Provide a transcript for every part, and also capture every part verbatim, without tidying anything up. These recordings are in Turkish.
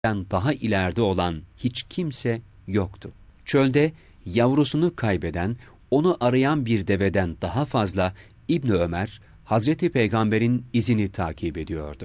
daha ileride olan hiç kimse yoktu. Çölde yavrusunu kaybeden, onu arayan bir deveden daha fazla İbni Ömer, Hazreti Peygamber'in izini takip ediyordu.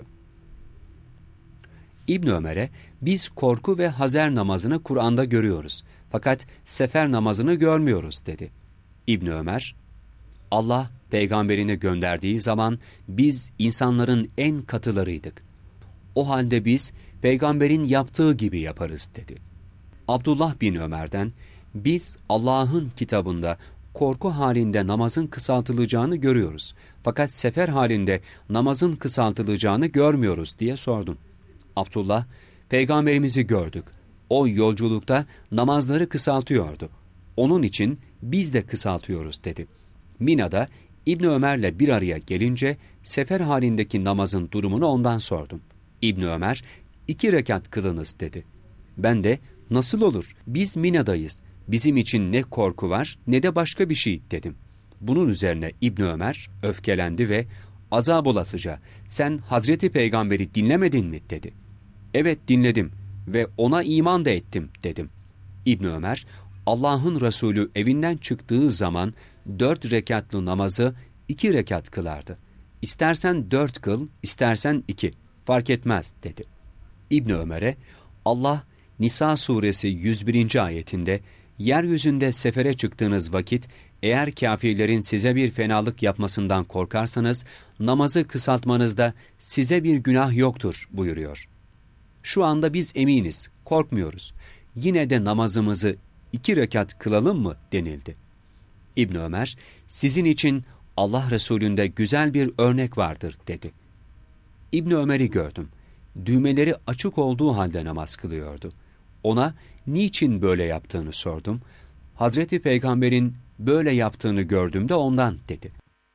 İbni Ömer'e, biz korku ve hazer namazını Kur'an'da görüyoruz, fakat sefer namazını görmüyoruz dedi. İbni Ömer, Allah peygamberini gönderdiği zaman biz insanların en katılarıydık. O halde biz peygamberin yaptığı gibi yaparız dedi. Abdullah bin Ömer'den, biz Allah'ın kitabında korku halinde namazın kısaltılacağını görüyoruz, fakat sefer halinde namazın kısaltılacağını görmüyoruz diye sordum. Abdullah, peygamberimizi gördük. O yolculukta namazları kısaltıyordu. Onun için biz de kısaltıyoruz dedi. Mina'da İbni Ömer'le bir araya gelince sefer halindeki namazın durumunu ondan sordum. İbni Ömer, iki rekat kılınız dedi. Ben de, nasıl olur? Biz Mina'dayız. Bizim için ne korku var ne de başka bir şey dedim. Bunun üzerine İbni Ömer öfkelendi ve azab olasıca sen Hazreti Peygamber'i dinlemedin mi dedi. Evet dinledim ve ona iman da ettim dedim. İbni Ömer, Allah'ın Resulü evinden çıktığı zaman dört rekatlı namazı iki rekat kılardı. İstersen dört kıl, istersen iki, fark etmez dedi. İbni Ömer'e Allah Nisa suresi yüz birinci ayetinde yeryüzünde sefere çıktığınız vakit eğer kâfirlerin size bir fenalık yapmasından korkarsanız namazı kısaltmanızda size bir günah yoktur buyuruyor. Şu anda biz eminiz, korkmuyoruz. Yine de namazımızı iki rekat kılalım mı denildi. İbn Ömer, sizin için Allah Resulü'nde güzel bir örnek vardır dedi. İbn Ömer'i gördüm. Düğmeleri açık olduğu halde namaz kılıyordu. Ona niçin böyle yaptığını sordum. Hazreti Peygamber'in böyle yaptığını gördüm de ondan dedi.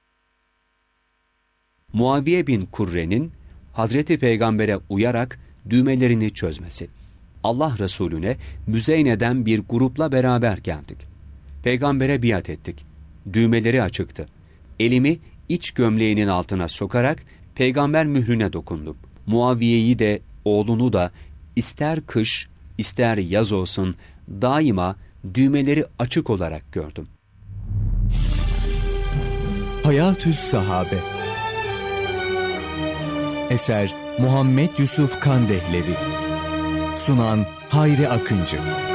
Muaviye bin Kurre'nin Hazreti Peygamber'e uyarak düğmelerini çözmesi. Allah Resulüne Müzeyne'den bir grupla beraber geldik. Peygamber'e biat ettik. Düğmeleri açıktı. Elimi iç gömleğinin altına sokarak peygamber mührüne dokundum. Muaviye'yi de oğlunu da ister kış ister yaz olsun daima düğmeleri açık olarak gördüm. Hayatü's Sahabe. Eser Muhammed Yusuf Kandehlevi. Sunan Hayri Akıncı.